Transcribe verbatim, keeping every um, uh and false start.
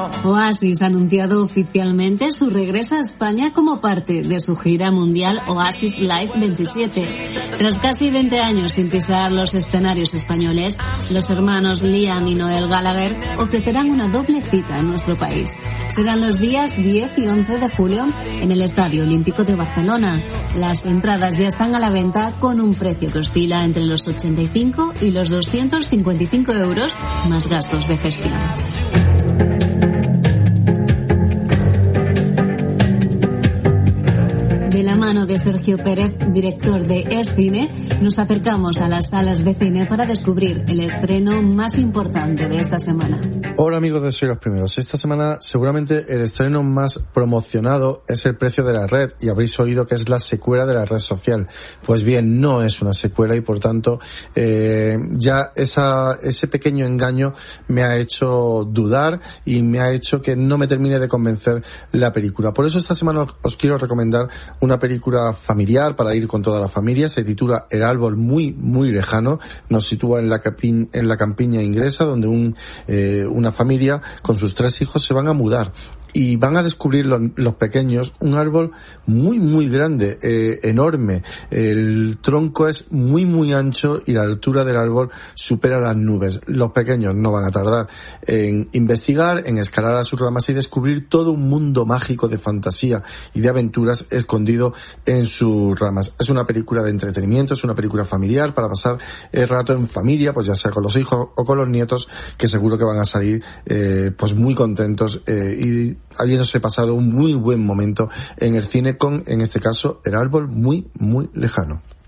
Oasis ha anunciado oficialmente su regreso a España como parte de su gira mundial Oasis Live veintisiete. Tras casi veinte años sin pisar los escenarios españoles, los hermanos Liam y Noel Gallagher ofrecerán una doble cita en nuestro país. Serán los días diez y once de julio en el Estadio Olímpico de Barcelona. Las entradas ya están a la venta con un precio que oscila entre los ochenta y cinco y los doscientos cincuenta y cinco euros más gastos de gestión. De la mano de Sergio Pérez, director de Es Cine, nos acercamos a las salas de cine para descubrir el estreno más importante de esta semana. Hola amigos de Soy los Primeros. Esta semana seguramente el estreno más promocionado es El Precio de la Red, y habréis oído que es la secuela de la red social. Pues bien, no es una secuela y por tanto eh, ya esa, ese pequeño engaño me ha hecho dudar y me ha hecho que no me termine de convencer la película. Por eso esta semana os quiero recomendar una película familiar para ir con toda la familia. Se titula El árbol muy, muy lejano. Nos sitúa en la, capi- en la campiña inglesa, donde un, eh, una familia con sus tres hijos se van a mudar. Y van a descubrir los, los pequeños un árbol muy, muy grande, eh, enorme. El tronco es muy, muy ancho y la altura del árbol supera las nubes. Los pequeños no van a tardar en investigar, en escalar a sus ramas y descubrir todo un mundo mágico de fantasía y de aventuras escondido en sus ramas. Es una película de entretenimiento, es una película familiar para pasar el rato en familia, pues ya sea con los hijos o con los nietos, que seguro que van a salir eh, pues muy contentos eh, y habiéndose pasado un muy buen momento en el cine con, en este caso, El árbol muy, muy lejano.